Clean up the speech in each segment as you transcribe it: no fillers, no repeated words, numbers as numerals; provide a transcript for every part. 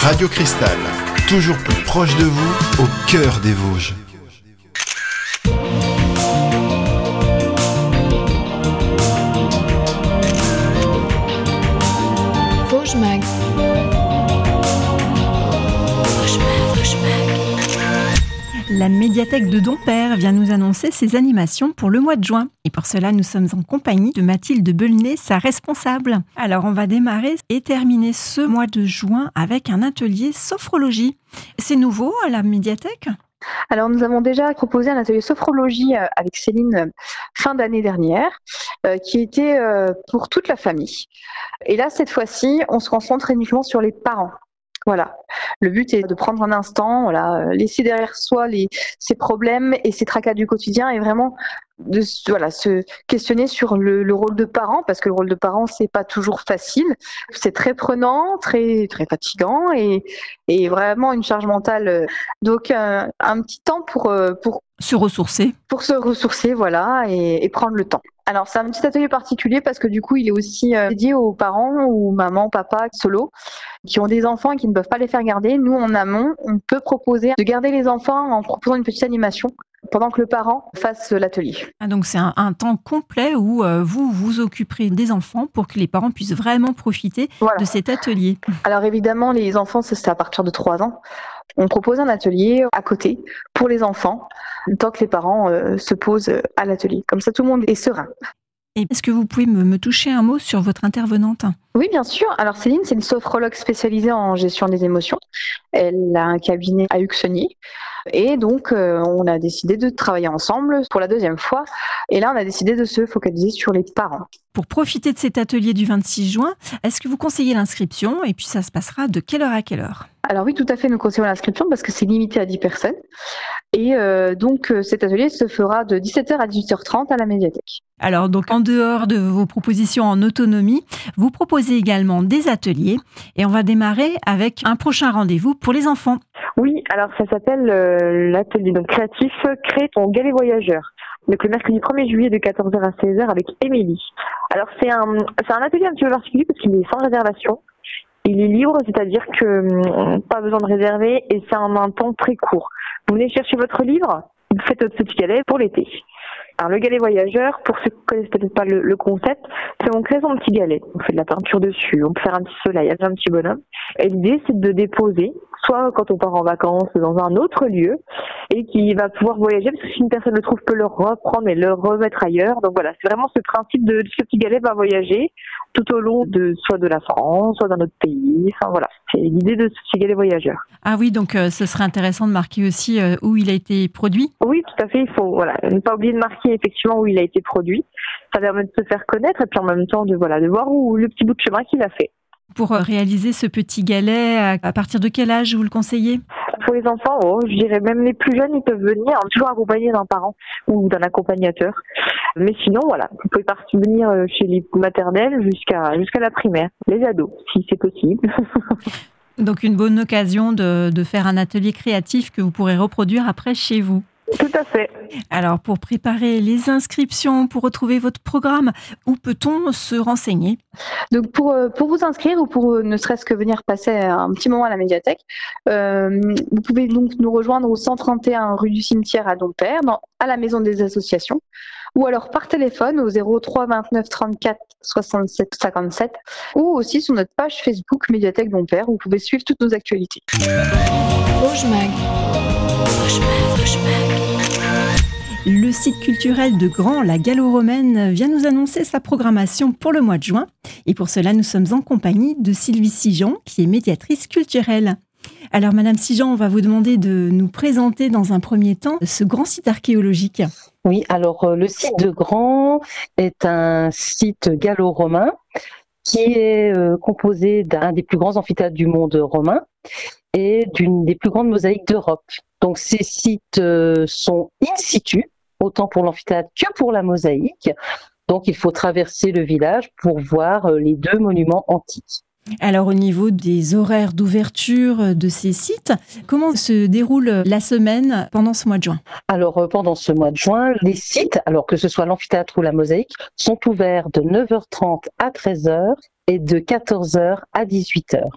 Radio Cristal, toujours plus proche de vous, au cœur des Vosges. Vosges Mag. La médiathèque de Dompère vient nous annoncer ses animations pour le mois de juin. Et pour cela, nous sommes en compagnie de Mathilde Belnet, sa responsable. Alors, on va démarrer et terminer ce mois de juin avec un atelier sophrologie. C'est nouveau à la médiathèque ? Alors, nous avons déjà proposé un atelier sophrologie avec Céline fin d'année dernière, qui était pour toute la famille. Et là, cette fois-ci, on se concentre uniquement sur les parents. Voilà. Le but est de prendre un instant, laisser derrière soi ses problèmes et ses tracas du quotidien et vraiment de se questionner sur le rôle de parent, parce que le rôle de parent, c'est pas toujours facile. C'est très prenant, très, très fatigant et vraiment une charge mentale. Donc, un petit temps pour se ressourcer. Pour se ressourcer, voilà, et prendre le temps. Alors, c'est un petit atelier particulier parce que du coup, il est aussi dédié aux parents ou maman, papa, solo, qui ont des enfants et qui ne peuvent pas les faire garder. Nous, en amont, on peut proposer de garder les enfants en proposant une petite animation pendant que le parent fasse l'atelier. Ah, donc, c'est un temps complet où vous vous occuperez des enfants pour que les parents puissent vraiment profiter de cet atelier. Alors, évidemment, les enfants, c'est à partir de 3 ans. On propose un atelier à côté pour les enfants, tant que les parents se posent à l'atelier. Comme ça, tout le monde est serein. Et est-ce que vous pouvez me toucher un mot sur votre intervenante ? Oui, bien sûr. Alors Céline, c'est une sophrologue spécialisée en gestion des émotions. Elle a un cabinet à Uxenier. Et donc, on a décidé de travailler ensemble pour la 2e fois. Et là, on a décidé de se focaliser sur les parents. Pour profiter de cet atelier du 26 juin, est-ce que vous conseillez l'inscription ? Et puis, ça se passera de quelle heure à quelle heure ? Alors oui, tout à fait, nous conseillons l'inscription parce que c'est limité à 10 personnes. Et donc, cet atelier se fera de 17h à 18h30 à la médiathèque. Alors, donc, en dehors de vos propositions en autonomie, vous proposez également des ateliers. Et on va démarrer avec un prochain rendez-vous pour les enfants. Oui, alors ça s'appelle l'atelier créatif Crée ton galet voyageur. Donc le mercredi 1er juillet de 14h à 16h avec Émilie. Alors c'est un atelier un petit peu particulier parce qu'il est sans réservation. Il est libre, c'est-à-dire que pas besoin de réserver et c'est en un temps très court. Vous venez chercher votre livre, vous faites votre petit galet pour l'été. Alors le galet voyageur, pour ceux qui ne connaissent peut-être pas le concept, c'est on crée son petit galet. On fait de la peinture dessus, on peut faire un petit soleil, un petit bonhomme. Et l'idée c'est de déposer, soit quand on part en vacances dans un autre lieu, et qui va pouvoir voyager, parce que si une personne le trouve, peut le reprendre et le remettre ailleurs. Donc voilà, c'est vraiment ce principe de ce petit galet va voyager tout au long soit de la France, soit d'un autre pays. Enfin voilà, c'est l'idée de ce petit galet voyageur. Ah oui, donc ce serait intéressant de marquer aussi où il a été produit. Oui, tout à fait. Il faut ne pas oublier de marquer effectivement où il a été produit. Ça permet de se faire connaître et puis en même temps de voir où le petit bout de chemin qu'il a fait. Pour réaliser ce petit galet, à partir de quel âge vous le conseillez ? Pour les enfants, je dirais même les plus jeunes, ils peuvent venir, toujours accompagnés d'un parent ou d'un accompagnateur. Mais sinon, vous pouvez venir chez les maternelles jusqu'à la primaire, les ados, si c'est possible. Donc une bonne occasion de faire un atelier créatif que vous pourrez reproduire après chez vous. Tout à fait. Alors, pour préparer les inscriptions, pour retrouver votre programme, où peut-on se renseigner ? Donc, pour vous inscrire ou pour ne serait-ce que venir passer un petit moment à la médiathèque, vous pouvez donc nous rejoindre au 131 rue du Cimetière à Dompère, à la Maison des Associations, ou alors par téléphone au 03 29 34 67 57, ou aussi sur notre page Facebook Médiathèque Dompère, où vous pouvez suivre toutes nos actualités. Vosges Mag. Le site culturel de Grand, la Gallo-Romaine, vient nous annoncer sa programmation pour le mois de juin. Et pour cela, nous sommes en compagnie de Sylvie Sijan, qui est médiatrice culturelle. Alors, Madame Sijan, on va vous demander de nous présenter dans un premier temps ce grand site archéologique. Oui, alors le site de Grand est un site gallo-romain qui est composé d'un des plus grands amphithéâtres du monde romain et d'une des plus grandes mosaïques d'Europe. Donc ces sites sont in situ, autant pour l'amphithéâtre que pour la mosaïque. Donc il faut traverser le village pour voir les 2 monuments antiques. Alors au niveau des horaires d'ouverture de ces sites, comment se déroule la semaine pendant ce mois de juin ? Alors pendant ce mois de juin, les sites, alors que ce soit l'amphithéâtre ou la mosaïque, sont ouverts de 9h30 à 13h et de 14h à 18h.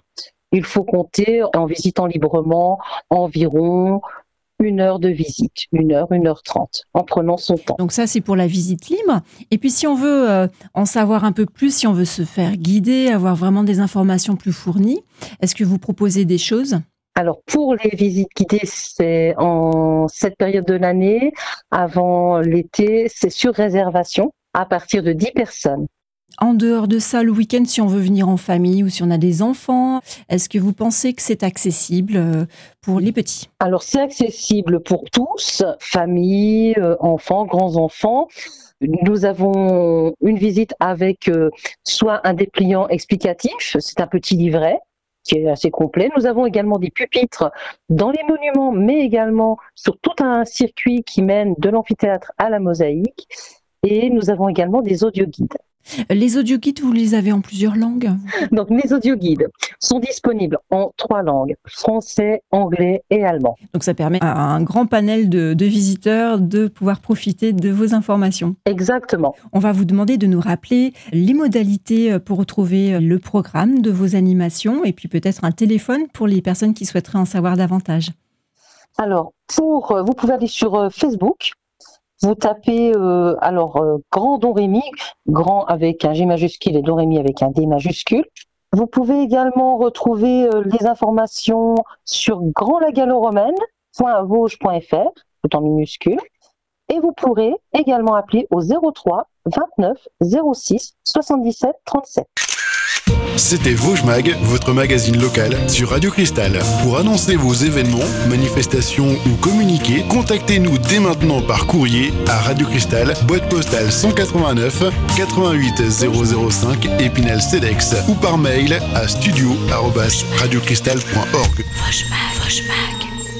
il faut compter, en visitant librement, environ 1 heure de visite, 1h30, en prenant son temps. Donc ça, c'est pour la visite libre. Et puis si on veut en savoir un peu plus, si on veut se faire guider, avoir vraiment des informations plus fournies, est-ce que vous proposez des choses ? Alors pour les visites guidées, c'est en cette période de l'année, avant l'été, c'est sur réservation à partir de 10 personnes. En dehors de ça, le week-end, si on veut venir en famille ou si on a des enfants, est-ce que vous pensez que c'est accessible pour les petits ? Alors c'est accessible pour tous, famille, enfants, grands-enfants. Nous avons une visite avec soit un dépliant explicatif, c'est un petit livret qui est assez complet. Nous avons également des pupitres dans les monuments, mais également sur tout un circuit qui mène de l'amphithéâtre à la mosaïque. Et nous avons également des audioguides. Les audioguides, vous les avez en plusieurs langues ? Donc, mes audioguides sont disponibles en 3 langues, français, anglais et allemand. Donc, ça permet à un grand panel de visiteurs de pouvoir profiter de vos informations. Exactement. On va vous demander de nous rappeler les modalités pour retrouver le programme de vos animations et puis peut-être un téléphone pour les personnes qui souhaiteraient en savoir davantage. Alors, vous pouvez aller sur Facebook. Vous tapez Grand Don Rémy, grand avec un G majuscule et Don Rémy avec un D majuscule. Vous pouvez également retrouver les informations sur grandlagallo-romaine.vosges.fr, tout en minuscule. Et vous pourrez également appeler au 03 29 06 77 37. C'était Vosges Mag, votre magazine local sur Radio Cristal. Pour annoncer vos événements, manifestations ou communiquer, contactez-nous dès maintenant par courrier à Radio Cristal, boîte postale 189 88 005 Épinal-Cedex ou par mail à studio@radiocristal.org. Vosges Mag.